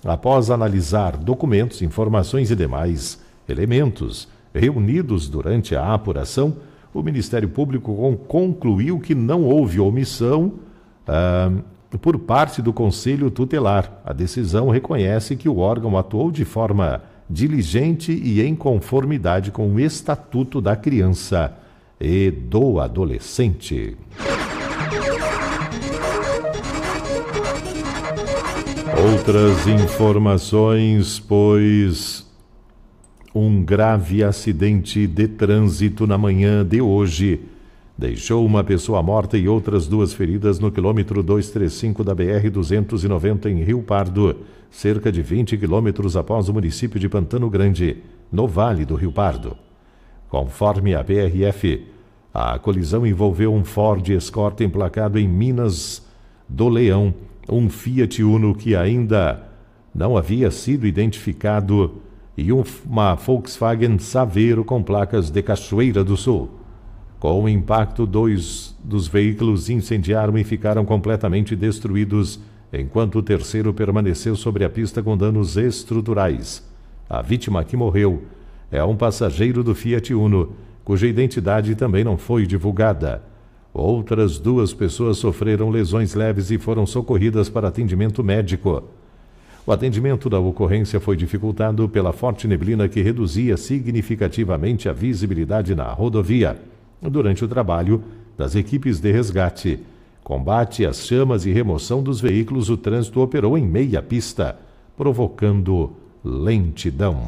Após analisar documentos, informações e demais elementos reunidos durante a apuração, o Ministério Público concluiu que não houve omissão por parte do Conselho Tutelar. A decisão reconhece que o órgão atuou de forma diligente e em conformidade com o Estatuto da Criança e do Adolescente. Outras informações, pois um grave acidente de trânsito na manhã de hoje deixou uma pessoa morta e outras 2 feridas no quilômetro 235 da BR-290 em Rio Pardo, cerca de 20 quilômetros após o município de Pantano Grande, no Vale do Rio Pardo. Conforme a PRF, a colisão envolveu um Ford Escort emplacado em Minas do Leão, um Fiat Uno que ainda não havia sido identificado e uma Volkswagen Saveiro com placas de Cachoeira do Sul. Com o impacto, 2 dos veículos incendiaram e ficaram completamente destruídos, enquanto o terceiro permaneceu sobre a pista com danos estruturais. A vítima que morreu é um passageiro do Fiat Uno, cuja identidade também não foi divulgada. Outras 2 pessoas sofreram lesões leves e foram socorridas para atendimento médico. O atendimento da ocorrência foi dificultado pela forte neblina que reduzia significativamente a visibilidade na rodovia. Durante o trabalho das equipes de resgate, combate às chamas e remoção dos veículos, o trânsito operou em meia pista, provocando lentidão.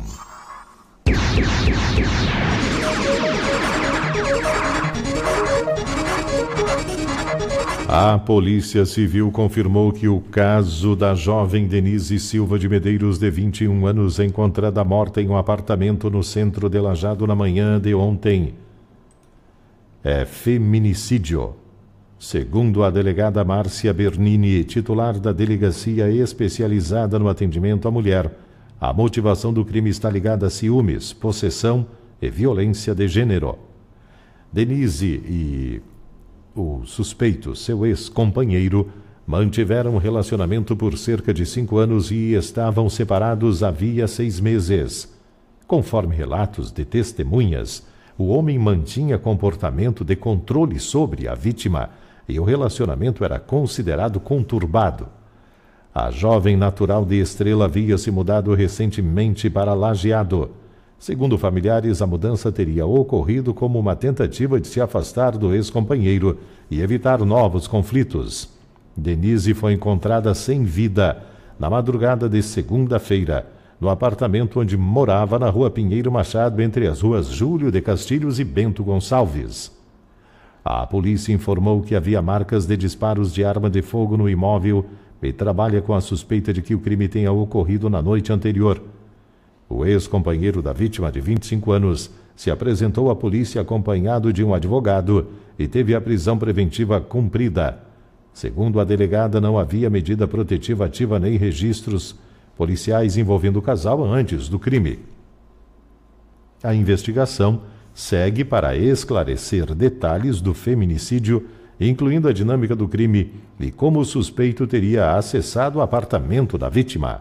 A Polícia Civil confirmou que o caso da jovem Denise Silva de Medeiros, de 21 anos, encontrada morta em um apartamento no centro de Lajeado na manhã de ontem, é feminicídio. Segundo a delegada Márcia Bernini, titular da Delegacia Especializada no Atendimento à Mulher, a motivação do crime está ligada a ciúmes, possessão e violência de gênero. Denise e o suspeito, seu ex-companheiro, mantiveram um relacionamento por cerca de 5 anos e estavam separados havia 6 meses. Conforme relatos de testemunhas, o homem mantinha comportamento de controle sobre a vítima e o relacionamento era considerado conturbado. A jovem natural de Estrela havia se mudado recentemente para Lajeado. Segundo familiares, a mudança teria ocorrido como uma tentativa de se afastar do ex-companheiro e evitar novos conflitos. Denise foi encontrada sem vida na madrugada de segunda-feira, no apartamento onde morava na Rua Pinheiro Machado, entre as ruas Júlio de Castilhos e Bento Gonçalves. A polícia informou que havia marcas de disparos de arma de fogo no imóvel e trabalha com a suspeita de que o crime tenha ocorrido na noite anterior. O ex-companheiro da vítima, de 25 anos, se apresentou à polícia acompanhado de um advogado e teve a prisão preventiva cumprida. Segundo a delegada, não havia medida protetiva ativa nem registros policiais envolvendo o casal antes do crime. A investigação segue para esclarecer detalhes do feminicídio, incluindo a dinâmica do crime e como o suspeito teria acessado o apartamento da vítima.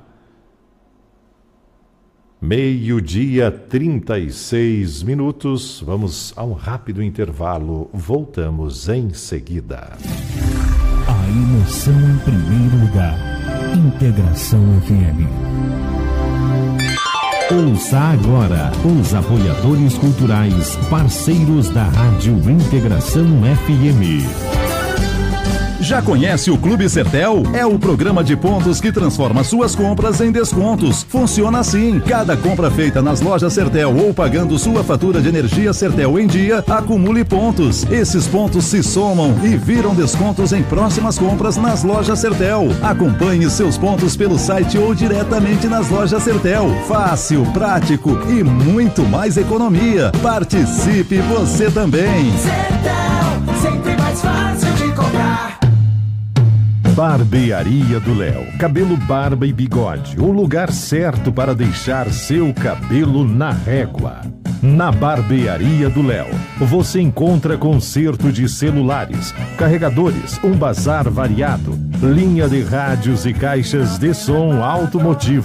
12:36. Vamos a um rápido intervalo. Voltamos em seguida. A emoção em primeiro lugar. Integração FM. Ouça agora os apoiadores culturais, parceiros da Rádio Integração FM. Já conhece o Clube Sertel? É o programa de pontos que transforma suas compras em descontos. Funciona assim: cada compra feita nas lojas Sertel ou pagando sua fatura de energia Sertel em dia, acumule pontos. Esses pontos se somam e viram descontos em próximas compras nas lojas Sertel. Acompanhe seus pontos pelo site ou diretamente nas lojas Sertel. Fácil, prático e muito mais economia. Participe você também. Sertel, sempre mais fácil de comprar. Barbearia do Léo. Cabelo, barba e bigode. O lugar certo para deixar seu cabelo na régua. Na Barbearia do Léo, você encontra conserto de celulares, carregadores, um bazar variado, linha de rádios e caixas de som automotivo.